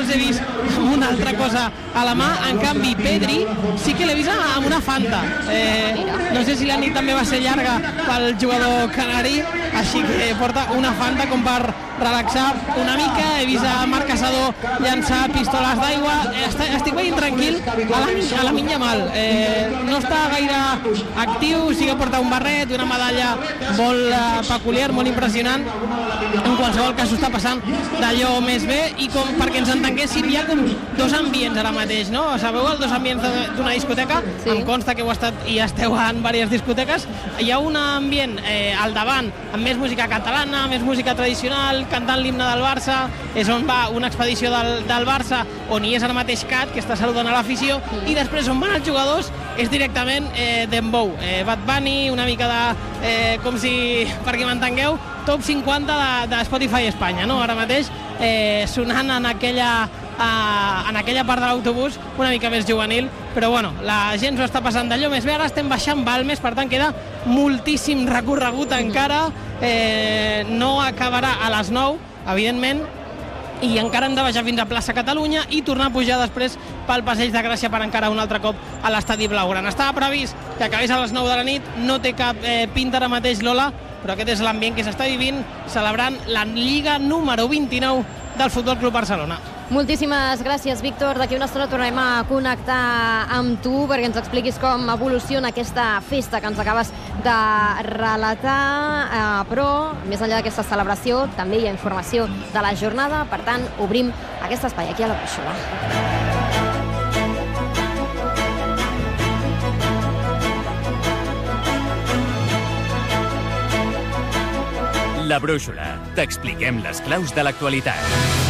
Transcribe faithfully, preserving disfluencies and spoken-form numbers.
els he vist amb una altra cosa a la mà. En canvi, Pedri sí que l'he vist amb una Fanta. Eh, no sé si la nit també va ser llarga pel jugador canari, així que porta una Fanta com per relaxar una mica. He vist a Marc Caçador llançar pistoles d'aigua. Estic veient tranquil a la, a la Lamine Yamal. Eh, no està gaire actiu, sí que porta un barret, una medalla molt eh, peculiar, molt impressionant. En qualsevol cas s'ho està passant d'allò més bé, i com perquè ens entenguéssim, hi ha com dos ambients ara mateix, no? Sabeu els dos ambients d'una discoteca? Sí. Em consta que heu estat i esteu en diverses discoteques. Hi ha un ambient eh, al davant amb més música catalana, més música tradicional, cantant l'himne del Barça, és on va una expedició del, del Barça, on hi és ara mateix Cat, que està saludant a l'afició, i després on van els jugadors és directament eh, Dembow, eh, Bad Bunny, una mica de, eh, com si, perquè m'entengueu, top cinquanta de, de Spotify Espanya, no? Ara mateix eh, sonant en aquella, eh, en aquella part de l'autobús una mica més juvenil, però bueno, la gent s'ho està passant d'allò més bé. Ara estem baixant Balmes, per tant queda moltíssim recorregut encara, eh, no acabarà a les nou, evidentment, i encara hem de baixar fins a plaça Catalunya i tornar a pujar després pel Passeig de Gràcia per encara un altre cop a l'estadi blaugrana. Estava previst que acabés a les nou de la nit, no té cap eh, pinta ara mateix, Lola, però aquest és l'ambient que s'està vivint celebrant la Lliga número vint-i-nou del Futbol Club Barcelona. Moltíssimes gràcies, Víctor. D'aquí una estona tornarem a connectar amb tu perquè ens expliquis com evoluciona aquesta festa que ens acabes de relatar, eh, però més enllà d'aquesta celebració també hi ha informació de la jornada, per tant obrim aquest espai aquí a la Brúixola. La Brúixola. T'expliquem les claus de l'actualitat.